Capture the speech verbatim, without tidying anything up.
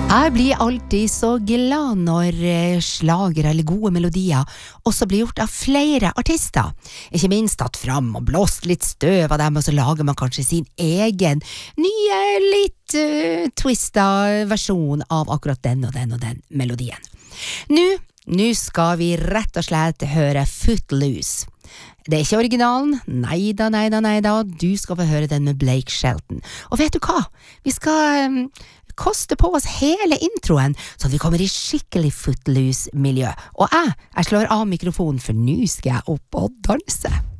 Jeg blir alltid så glad når slager eller gode melodier også blir gjort av flere artister. Ikke minst tatt fram og blåst litt støv av dem, og så lager man kanskje sin egen nye, litt uh, twista versjon av akkurat den og den og den melodien. Nå, nå skal vi rett og slett høre Footloose. Det er ikke originalen, neida, neida, neida, du skal få høre den med Blake Shelton. Og vet du hva? Vi skal um, koste på oss hele introen, så vi kommer i skikkelig Footloose-miljø. Og jeg, jeg slår av mikrofonen, for nå skal jeg opp og danse.